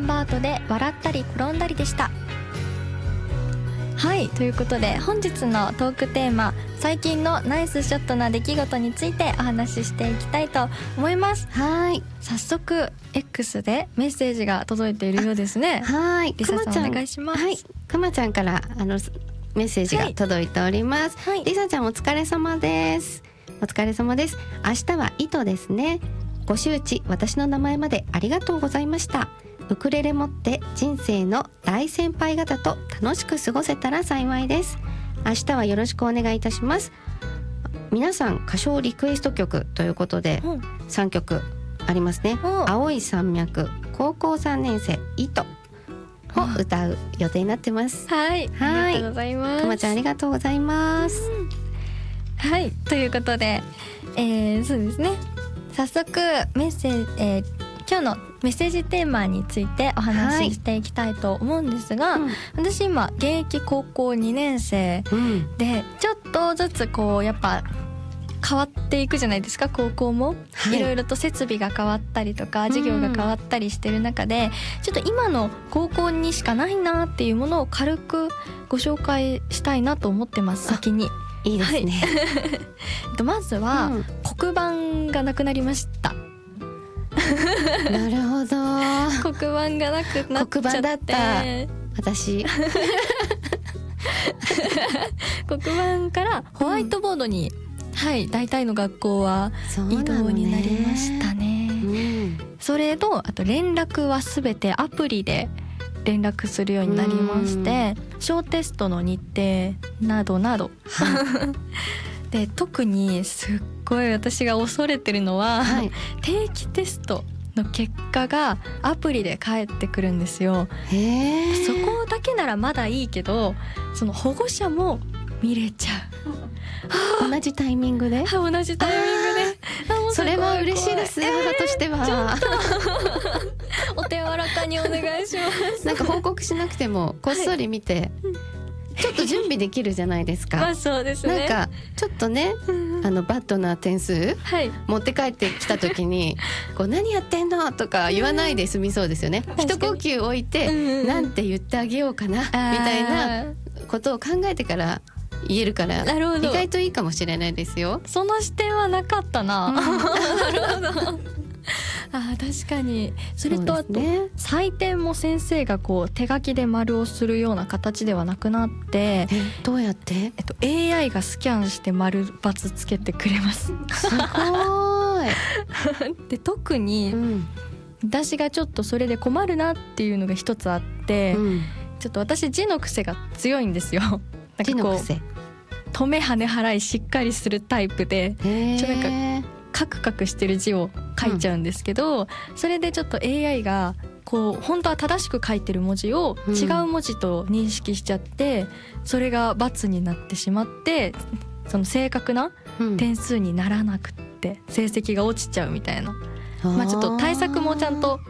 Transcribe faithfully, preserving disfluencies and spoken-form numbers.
ンバートで笑ったり転んだりでした。はい、ということで本日のトークテーマ、最近のナイスショットな出来事についてお話ししていきたいと思います。 はい、 早速 X でメッセージが届いているようですね。 はい、 リサさんくまちゃんお願いします。 はい、くまちゃんからあのメッセージが届いております、 はい、 リサちゃんお疲れ様です。お疲れ様です。明日は糸ですね。ご周知私の名前までありがとうございました。ウクレレ持って人生の大先輩方と楽しく過ごせたら幸いです。明日はよろしくお願いいたします。皆さん歌唱リクエスト曲ということで、うん、さんきょくありますね。青い山脈、高校さんねん生、糸を歌う予定になってます。 はい、ありがとうございます。 くまちゃんありがとうございます、うん、 はい、ということで、えー、そうですね、早速メッセージ、えー、今日のメッセージテーマについてお話ししていきたいと思うんですが、はい、うん、私今現役高校にねん生で、うん、ちょっとずつこうやっぱ変わっていくじゃないですか。高校も、はい、いろいろと設備が変わったりとか授業が変わったりしてる中で、うん、ちょっと今の高校にしかないなっていうものを軽くご紹介したいなと思ってます。先にいいですね、 はい、まずは、うん、黒板がなくなりました。 なるほど、 黒板がなくなっちゃって、 黒板だった私黒板からホワイトボードに、うん、はい、大体の学校は移動になりましたね。 そ, ね、うん、それとあと連絡はすべてアプリで連絡するようになりまして、小テストの日程などなど、はい、で特にすっごい私が恐れてるのは、はい、定期テストの結果がアプリで返ってくるんですよ。へー、そこだけならまだいいけど、その保護者も見れちゃう同じタイミングで、 はい、同じタイミングでそれは嬉しいです、母としては。 お手柔らかにお願いします。 なんか報告しなくてもこっそり見て、はい、ちょっと準備できるじゃないですか。 まあそうですね。 なんかちょっとね、あのバッドな点数、はい、持って帰ってきた時にこう何やってんのとか言わないで済みそうですよね。一呼吸置いて、うん、なんて言ってあげようかなみたいなことを考えてから言えるから、意外といいかもしれないですよ。 その視点はなかったな、うん、なるほど。あ、確かに。それとあと、ね、採点も先生がこう手書きで丸をするような形ではなくなって、 えどうやって、 えっと、エーアイ がスキャンして丸×つけてくれます。 すごい。 で特に、うん、私がちょっとそれで困るなっていうのが一つあって、うん、ちょっと私字の癖が強いんですよ。 字の癖、 止め跳ね払いしっかりするタイプで、ちょなんかカクカクしてる字を書いちゃうんですけど、うん、それでちょっと エーアイ がこう本当は正しく書いてる文字を違う文字と認識しちゃって、うん、それが×になってしまって、その正確な点数にならなくって成績が落ちちゃうみたいな、うん、まあちょっと対策もちゃんと